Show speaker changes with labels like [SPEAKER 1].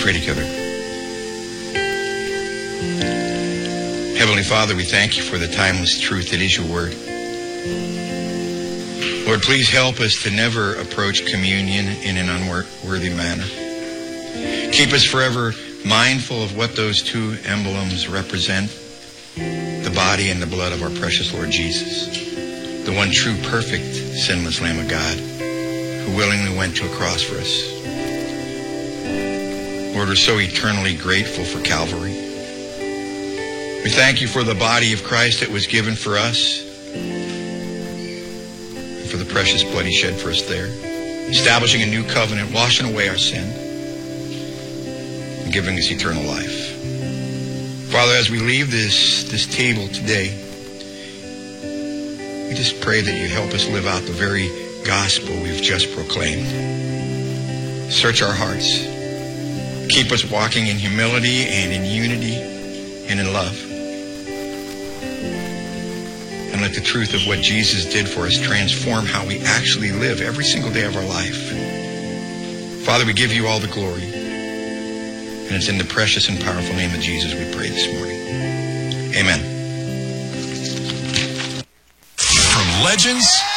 [SPEAKER 1] pray together. Heavenly Father, we thank you for the timeless truth that is your word. Lord, please help us to never approach communion in an unworthy manner. Keep us forever mindful of what those two emblems represent, the body and the blood of our precious Lord Jesus, the one true, perfect, sinless Lamb of God, who willingly went to a cross for us. Lord, we're so eternally grateful for Calvary. We thank you for the body of Christ that was given for us, and for the precious blood he shed for us there, establishing a new covenant, washing away our sin, and giving us eternal life. Father, as we leave this table today, we just pray that you help us live out the very gospel we've just proclaimed. Search our hearts. Keep us walking in humility and in unity and in love. And let the truth of what Jesus did for us transform how we actually live every single day of our life. Father, we give you all the glory. And it's in the precious and powerful name of Jesus we pray this morning. Amen.
[SPEAKER 2] From legends